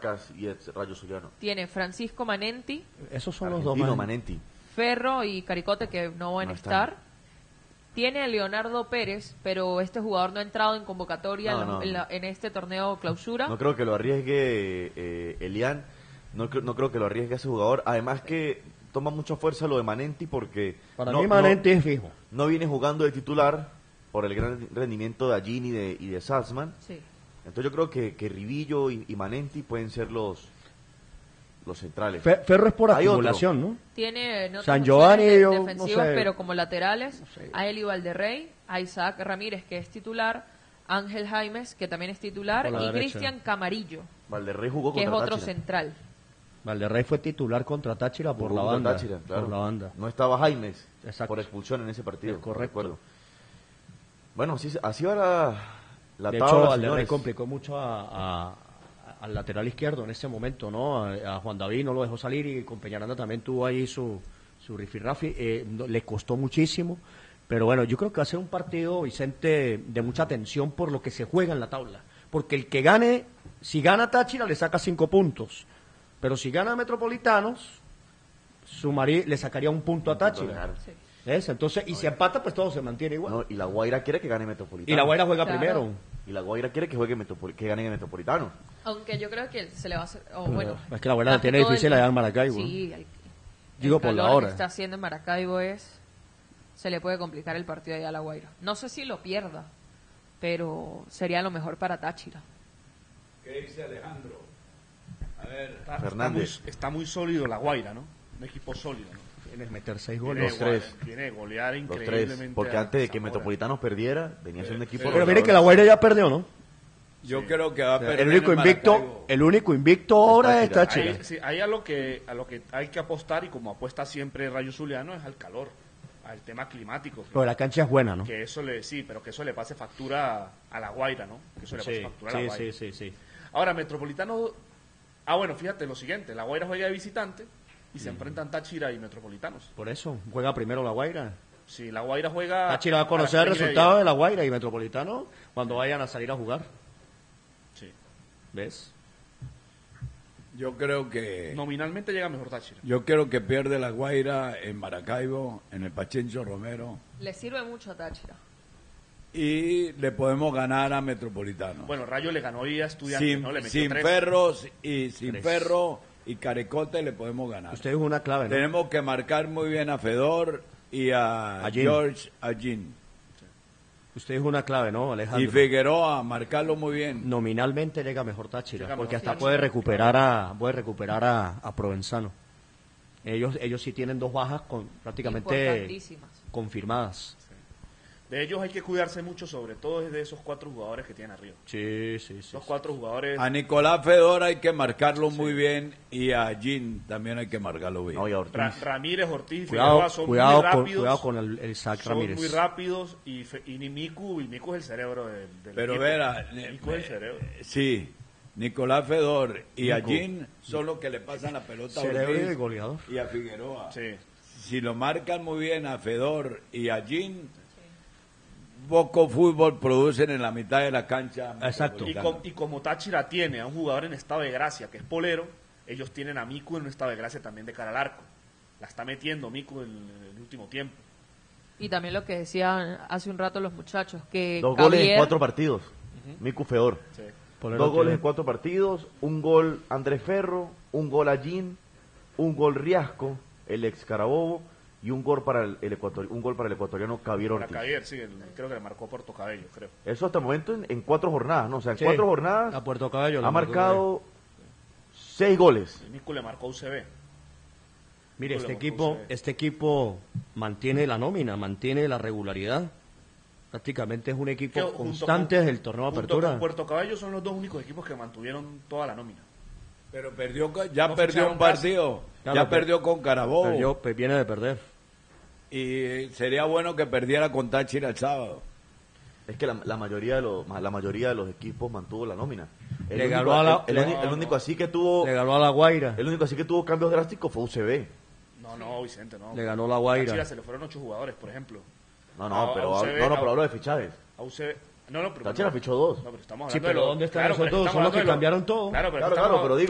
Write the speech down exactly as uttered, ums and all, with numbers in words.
Caracas y ex Rayo Zuliano. Tiene Francisco Manenti. Esos son los Argentino, dos. Manenti. Ferro y Caricote, que no van a No estar. están. Tiene a Leonardo Pérez, pero este jugador no ha entrado en convocatoria No, en, la- no, en, la- no. en este torneo clausura. No creo que lo arriesgue eh, Elian. No, creo- no creo que lo arriesgue ese jugador. Además que toma mucha fuerza lo de Manenti porque Para no, mí Manenti no, es fijo. no viene jugando de titular por el gran rendimiento de Allín y de, y de Salzman. Sí. Entonces yo creo que, que Rivillo y, y Manenti pueden ser los los centrales. Fe- Ferro es por Hay otro. acumulación, ¿no? Tiene no San opciones Giovanni, de- yo no defensivas, sé. pero como laterales, No sé. a Eli Valderrey, a Isaac Ramírez, que es titular, Ángel Jaimes, que también es titular, Por la y derecha. Cristian Camarillo, Valderrey jugó que es contra otro Táchira. central. Valderrey fue titular contra Táchira por Jugó la contra banda. Táchira, claro. Por la banda. No estaba Jaimes Exacto. por expulsión en ese partido. Es correcto. recuerdo. Bueno, así, así va la, la De tabla, hecho, Valderrey señores. complicó mucho a, a- al lateral izquierdo en ese momento, ¿no? A, a Juan David no lo dejó salir y con Peñaranda también tuvo ahí su, su rifirrafi. Eh, no- le costó muchísimo. Pero bueno, yo creo que va a ser un partido, Vicente, de mucha tensión por lo que se juega en la tabla. Porque el que gane, si gana Táchira, le saca cinco puntos. Pero si gana Metropolitanos, sumaría, le sacaría un punto a Táchira. Claro. Sí. ¿Ves? Entonces, y si empata, pues todo se mantiene igual. No, y la Guaira quiere que gane Metropolitano. Y la Guaira juega Claro. primero. Y la Guaira quiere que juegue Metropol- que gane en Metropolitano. Aunque yo creo que se le va a hacer. o bueno, Es que la Guaira la más que tiene todo difícil el- allá en Maracaibo. Sí, el, Digo, el por la calor hora. que está haciendo en Maracaibo es. Se le puede complicar el partido allá a la Guaira. No sé si lo pierda, pero sería lo mejor para Táchira. ¿Qué dice Alejandro? A ver, Está, está Fernández. muy, está muy sólido la Guaira, ¿no? Un equipo sólido, ¿no? Tienes que meter seis Viene goles. Los de golear- tres. Viene de golear Los increíblemente. tres. Porque a antes de que Zamora. Metropolitanos perdiera, venía a ser un equipo. Pero mire que la Guaira ya perdió, ¿no? yo Sí. creo que va a perder El único en invicto, Maracaibo. el único invicto ahora es Táchira. Táchira. Ahí, sí, ahí a lo que a lo que hay que apostar, y como apuesta siempre Rayo Zuliano, es al calor, al tema climático. Que, Pero la cancha es buena, ¿no? que eso le sí, pero que eso le pase factura a, a la Guaira, ¿no? Que eso le pase Sí, factura a la sí, Guaira. sí, sí, sí. Ahora, Metropolitano. Ah, bueno, fíjate lo siguiente: la Guaira juega de visitante y se enfrentan Táchira y Metropolitanos. Por eso, juega primero la Guaira. Si la Guaira juega. Táchira va a conocer las el tres y resultado media. de la Guaira y Metropolitano cuando vayan a salir a jugar. Sí. ¿Ves? Yo creo que Nominalmente llega mejor Táchira. yo creo que pierde la Guaira en Maracaibo, en el Pachencho Romero, Le sirve mucho a Táchira. y le podemos ganar a Metropolitano. Bueno, Rayo le ganó hoy a Estudiantes, sin ¿no? Le metió sin tres. Ferros y sin Tres. Ferro y Carecote le podemos ganar. Usted es una clave, ¿no? Tenemos que marcar muy bien a Fedor y a A Jin. George Allin. Usted es una clave, ¿no, Y Alejandro? Figueroa, marcarlo muy bien. Nominalmente llega mejor Táchira, Llega porque mejor hasta Táchira. puede recuperar a puede recuperar a, a Provenzano. Ellos ellos sí tienen dos bajas con prácticamente Importantísimas. confirmadas. De ellos hay que cuidarse mucho, sobre todo de esos cuatro jugadores que tienen arriba. Sí, sí, sí. Los cuatro jugadores. A Nicolás Fedor hay que marcarlo muy bien y a Jin también hay que marcarlo bien. No, y a Ortiz. Ra- Ramírez, Ortiz y Cuidado, Figueroa son cuidado, muy con, rápidos. cuidado con el, el Isaac son Ramírez. muy rápidos y, Fe- y ni Miku, y Miku es el cerebro del, del Pero equipo. verá, Miku es el cerebro. sí, Nicolás Fedor y a Nico. Jin son los que le pasan la pelota a Cerebro Ortiz y goleador. y a Figueroa. Sí. Si lo marcan muy bien a Fedor y a Jin, poco fútbol producen en la mitad de la cancha. Exacto. Y, com- y como Táchira tiene a un jugador en estado de gracia, que es Polero, ellos tienen a Miku en un estado de gracia también de cara al arco. La está metiendo Miku en el último tiempo. Y también lo que decían hace un rato los muchachos, que Dos goles en Javier- cuatro partidos. Miku Fedor. Sí. Polero Dos goles tiene- en cuatro partidos. Un gol Andrés Ferro. Un gol Allín. Un gol Riasco, el ex Carabobo. Y un gol para el, el ecuator- un gol para el ecuatoriano Javier Para Ortiz. Javier, sí, el- creo que le marcó Puerto Cabello, creo. Eso hasta el momento en, en cuatro jornadas, ¿no? O sea, en Sí, cuatro jornadas a Puerto Cabello le ha marcó marcado seis goles. El Miku le marcó U C B. Mire, este Lo marcó equipo, usted. este equipo mantiene la nómina, mantiene la regularidad. Prácticamente es un Que equipo junto constante con- desde el torneo de junto apertura. con Puerto Cabello son los dos únicos equipos que mantuvieron toda la nómina. Pero perdió, ya No perdió ficharon un partido, Claro, ya per- perdió con Carabobo. Perdió, pues, viene de perder. Y sería bueno que perdiera con Táchira el sábado. Es que la, la mayoría de los la mayoría de los equipos mantuvo la nómina. El Le único, ganó a la- el, le- el único- el único así que tuvo Le ganó a la Guaira. el único así que tuvo cambios drásticos fue U C B. No, no, Vicente, no. Le ganó la A Guaira. Táchira se le fueron ocho jugadores, por ejemplo. No, A- no, a pero U C B, no, no, a- pero hablo de fichajes. A U C B. No, no, pero. Táchira no, fichó dos. No, pero estamos Sí, hablando pero de los- ¿dónde están claro, esos pero dos? estamos Son los que hablando de cambiaron todo. Claro, pero Claro, estamos- claro, pero digo